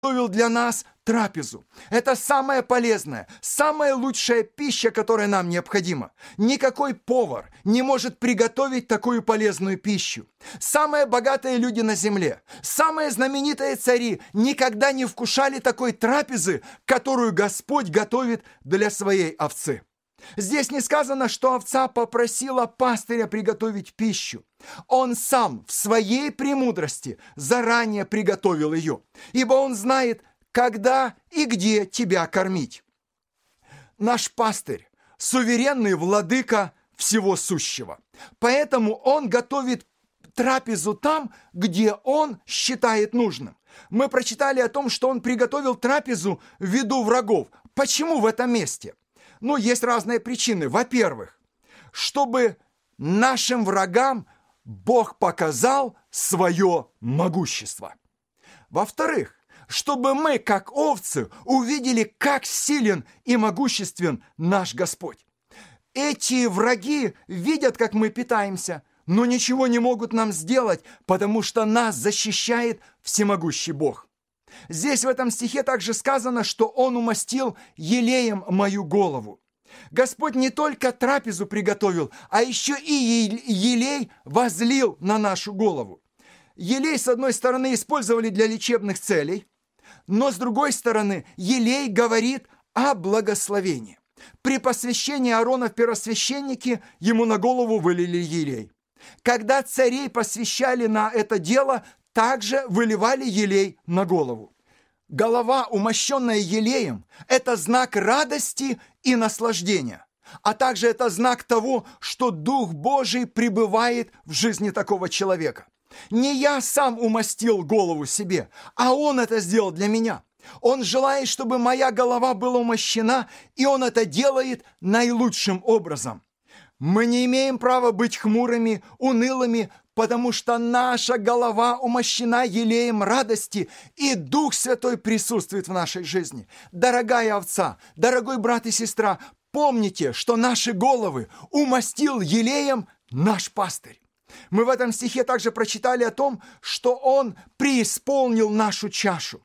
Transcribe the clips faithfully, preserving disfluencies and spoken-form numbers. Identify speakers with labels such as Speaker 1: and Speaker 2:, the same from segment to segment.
Speaker 1: готовил для нас трапезу. Это самая полезная, самая лучшая пища, которая нам необходима. Никакой повар не может приготовить такую полезную пищу. Самые богатые люди на земле, самые знаменитые цари никогда не вкушали такой трапезы, которую Господь готовит для своей овцы. Здесь не сказано, что овца попросила пастыря приготовить пищу. Он сам в своей премудрости заранее приготовил ее, ибо он знает, когда и где тебя кормить. Наш пастырь – суверенный владыка всего сущего, поэтому он готовит трапезу там, где он считает нужным. Мы прочитали о том, что он приготовил трапезу в виду врагов. Почему в этом месте? Ну, есть разные причины. Во-первых, чтобы нашим врагам Бог показал свое могущество. Во-вторых, чтобы мы, как овцы, увидели, как силен и могуществен наш Господь. Эти враги видят, как мы питаемся, но ничего не могут нам сделать, потому что нас защищает всемогущий Бог. Здесь в этом стихе также сказано, что Он умастил елеем мою голову. Господь не только трапезу приготовил, а еще и елей возлил на нашу голову. Елей, с одной стороны, использовали для лечебных целей, но с другой стороны, елей говорит о благословении. При посвящении Аарона в первосвященники ему на голову вылили елей. Когда царей посвящали на это дело, также выливали елей на голову. Голова, умощенная елеем, это знак радости и наслаждения, а также это знак того, что Дух Божий пребывает в жизни такого человека. Не я сам умастил голову себе, а Он это сделал для меня. Он желает, чтобы моя голова была умощена, и Он это делает наилучшим образом. Мы не имеем права быть хмурыми, унылыми, потому что наша голова умощена елеем радости, и Дух Святой присутствует в нашей жизни. Дорогая овца, дорогой брат и сестра, помните, что наши головы умастил елеем наш пастырь. Мы в этом стихе также прочитали о том, что Он преисполнил нашу чашу.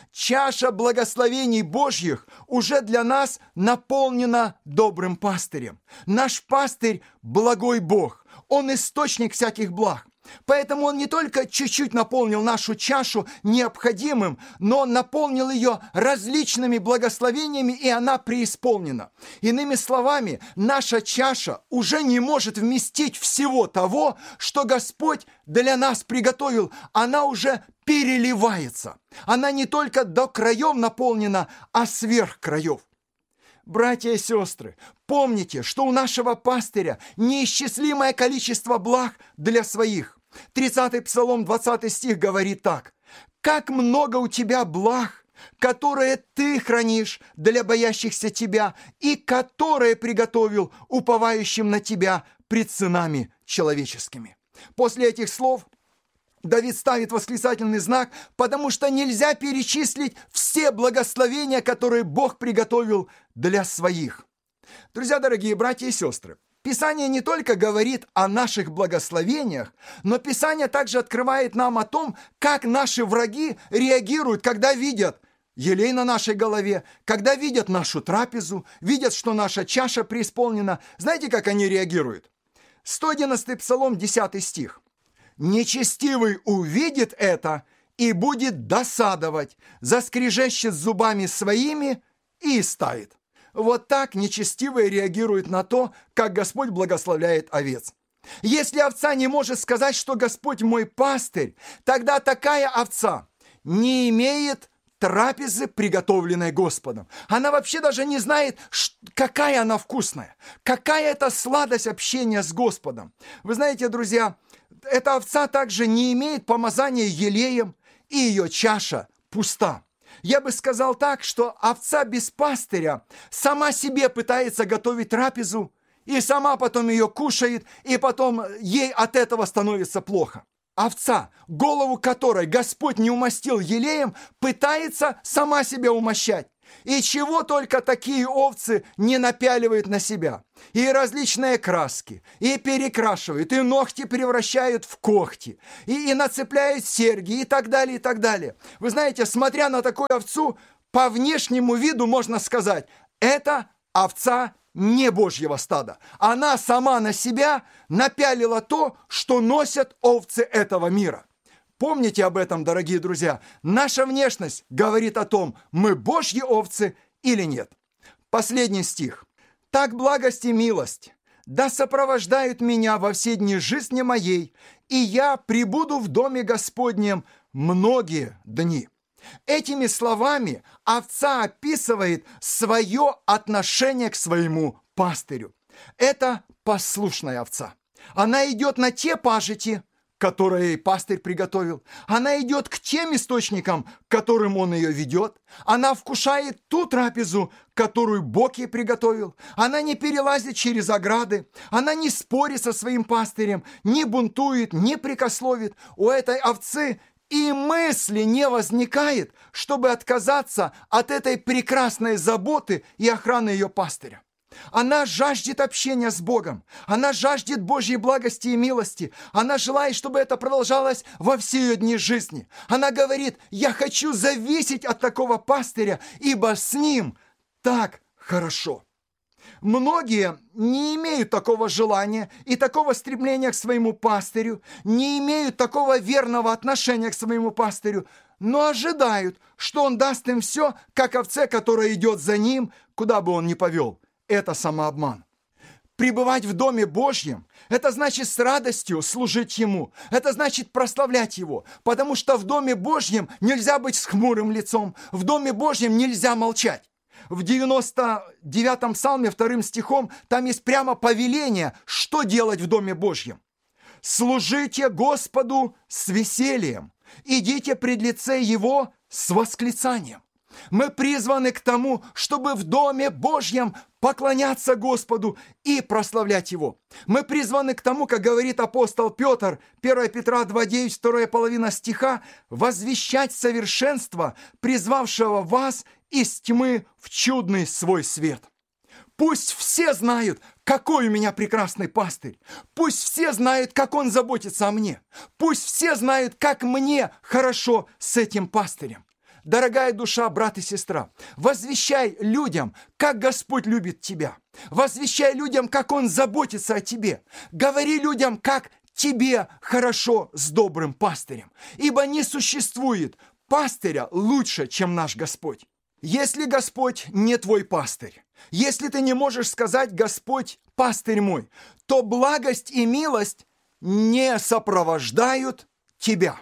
Speaker 1: Чаша благословений Божьих уже для нас наполнена добрым пастырем. Наш пастырь – благой Бог. Он источник всяких благ. Поэтому Он не только чуть-чуть наполнил нашу чашу необходимым, но Он наполнил ее различными благословениями, и она преисполнена. Иными словами, наша чаша уже не может вместить всего того, что Господь для нас приготовил. Она уже переливается. Она не только до краев наполнена, а сверх краев. Братья и сестры, помните, что у нашего пастыря неисчислимое количество благ для своих. тридцатый Псалом, двадцатый стих говорит так: «Как много у тебя благ, которые ты хранишь для боящихся тебя и которые приготовил уповающим на тебя пред сынами человеческими». После этих слов Давид ставит восклицательный знак, потому что нельзя перечислить все благословения, которые Бог приготовил для своих. Друзья, дорогие братья и сестры, Писание не только говорит о наших благословениях, но Писание также открывает нам о том, как наши враги реагируют, когда видят елей на нашей голове, когда видят нашу трапезу, видят, что наша чаша преисполнена. Знаете, как они реагируют? сто одиннадцатый Псалом, десятый стих. «Нечестивый увидит это и будет досадовать, заскрежещет зубами своими и истает». Вот так нечестивые реагируют на то, как Господь благословляет овец. Если овца не может сказать, что Господь мой пастырь, тогда такая овца не имеет трапезы, приготовленной Господом. Она вообще даже не знает, какая она вкусная, какая это сладость общения с Господом. Вы знаете, друзья, эта овца также не имеет помазания елеем, и ее чаша пуста. Я бы сказал так, что овца без пастыря сама себе пытается готовить трапезу, и сама потом ее кушает, и потом ей от этого становится плохо. Овца, голову которой Господь не умастил елеем, пытается сама себя умощать. И чего только такие овцы не напяливают на себя. И различные краски, и перекрашивают, и ногти превращают в когти, и, и нацепляют серьги, и так далее, и так далее. Вы знаете, смотря на такую овцу, по внешнему виду можно сказать, это овца не Божьего стада. Она сама на себя напялила то, что носят овцы этого мира. Помните об этом, дорогие друзья. Наша внешность говорит о том, мы Божьи овцы или нет. Последний стих. «Так благость и милость да сопровождают меня во все дни жизни моей, и я пребуду в доме Господнем многие дни». Этими словами овца описывает свое отношение к своему пастырю. Это послушная овца. Она идет на те пажити, которые пастырь приготовил. Она идет к тем источникам, к которым он ее ведет. Она вкушает ту трапезу, которую Бог ей приготовил. Она не перелазит через ограды. Она не спорит со своим пастырем, не бунтует, не прекословит. У этой овцы и мысли не возникает, чтобы отказаться от этой прекрасной заботы и охраны ее пастыря. Она жаждет общения с Богом. Она жаждет Божьей благости и милости. Она желает, чтобы это продолжалось во все ее дни жизни. Она говорит: я хочу зависеть от такого пастыря, ибо с ним так хорошо. Многие не имеют такого желания и такого стремления к своему пастырю, не имеют такого верного отношения к своему пастырю, но ожидают, что он даст им все, как овце, которая идет за ним, куда бы он ни повел. Это самообман. Пребывать в Доме Божьем – это значит с радостью служить Ему. Это значит прославлять Его. Потому что в Доме Божьем нельзя быть с хмурым лицом. В Доме Божьем нельзя молчать. В девяносто девятом псалме, вторым стихом, там есть прямо повеление, что делать в Доме Божьем. «Служите Господу с весельем, идите пред лице Его с восклицанием». Мы призваны к тому, чтобы в Доме Божьем поклоняться Господу и прославлять Его. Мы призваны к тому, как говорит апостол Петр, первое Петра два девять, вторая половина стиха, возвещать совершенство, призвавшего вас из тьмы в чудный свой свет. Пусть все знают, какой у меня прекрасный пастырь. Пусть все знают, как он заботится о мне. Пусть все знают, как мне хорошо с этим пастырем. Дорогая душа, брат и сестра, возвещай людям, как Господь любит тебя. Возвещай людям, как Он заботится о тебе. Говори людям, как тебе хорошо с добрым пастырем. Ибо не существует пастыря лучше, чем наш Господь. Если Господь не твой пастырь, если ты не можешь сказать: Господь, пастырь мой, то благость и милость не сопровождают тебя.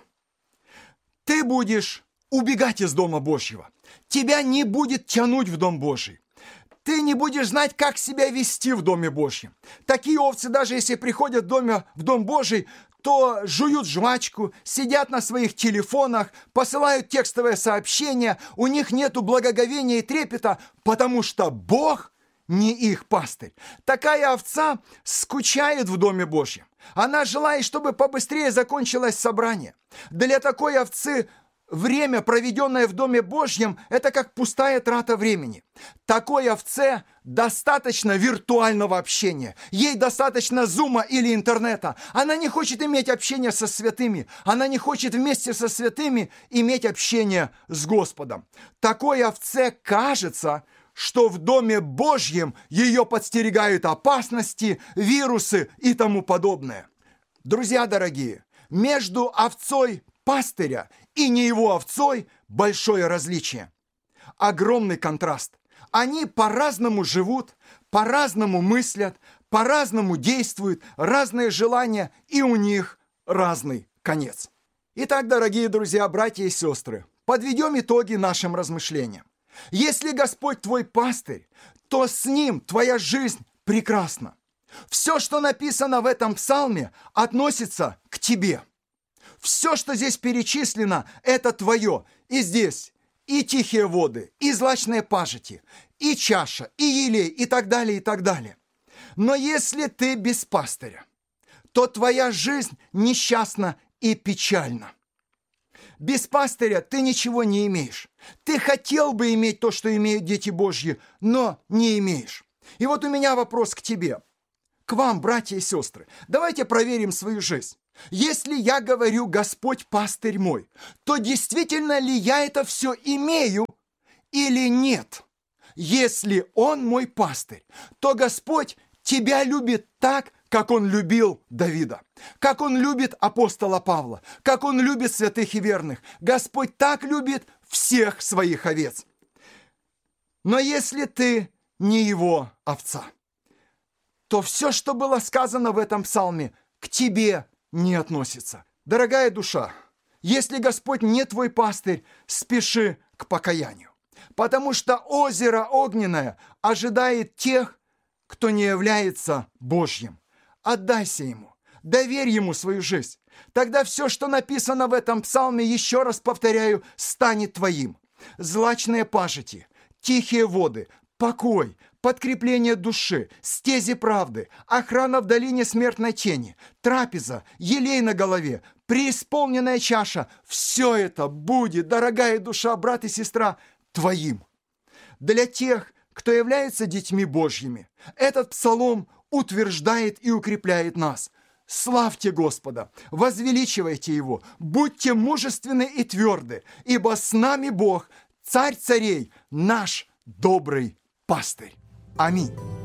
Speaker 1: Ты будешь убегать из Дома Божьего. Тебя не будет тянуть в Дом Божий. Ты не будешь знать, как себя вести в Доме Божьем. Такие овцы, даже если приходят в, доме, в Дом Божий, то жуют жвачку, сидят на своих телефонах, посылают текстовые сообщения, у них нету благоговения и трепета, потому что Бог не их пастырь. Такая овца скучает в Доме Божьем. Она желает, чтобы побыстрее закончилось собрание. Для такой овцы время, проведенное в Доме Божьем, это как пустая трата времени. Такой овце достаточно виртуального общения. Ей достаточно зума или интернета. Она не хочет иметь общение со святыми. Она не хочет вместе со святыми иметь общение с Господом. Такой овце кажется, что в Доме Божьем ее подстерегают опасности, вирусы и тому подобное. Друзья дорогие, между овцой пастыря и не его овцой большое различие. Огромный контраст. Они по-разному живут, по-разному мыслят, по-разному действуют, разные желания, и у них разный конец. Итак, дорогие друзья, братья и сестры, подведем итоги нашим размышлениям. Если Господь твой пастырь, то с ним твоя жизнь прекрасна. Все, что написано в этом псалме, относится к тебе. Все, что здесь перечислено, это твое. И здесь и тихие воды, и злачные пажити, и чаша, и елей, и так далее, и так далее. Но если ты без пастыря, то твоя жизнь несчастна и печальна. Без пастыря ты ничего не имеешь. Ты хотел бы иметь то, что имеют дети Божьи, но не имеешь. И вот у меня вопрос к тебе, к вам, братья и сестры. Давайте проверим свою жизнь. Если я говорю «Господь пастырь мой», то действительно ли я это все имею или нет? Если Он мой пастырь, то Господь тебя любит так, как Он любил Давида, как Он любит апостола Павла, как Он любит святых и верных. Господь так любит всех своих овец. Но если ты не Его овца, то все, что было сказано в этом псалме, к тебе не относится. Дорогая душа, если Господь не твой пастырь, спеши к покаянию, потому что озеро огненное ожидает тех, кто не является Божьим. Отдайся Ему, доверь Ему свою жизнь. Тогда все, что написано в этом псалме, еще раз повторяю, станет твоим. Злачные пажити, тихие воды, покой, подкрепление души, стези правды, охрана в долине смертной тени, трапеза, елей на голове, преисполненная чаша – все это будет, дорогая душа, брат и сестра, твоим. Для тех, кто является детьми Божьими, этот псалом утверждает и укрепляет нас. Славьте Господа, возвеличивайте Его, будьте мужественны и тверды, ибо с нами Бог, Царь царей, наш добрый пастырь. Аминь.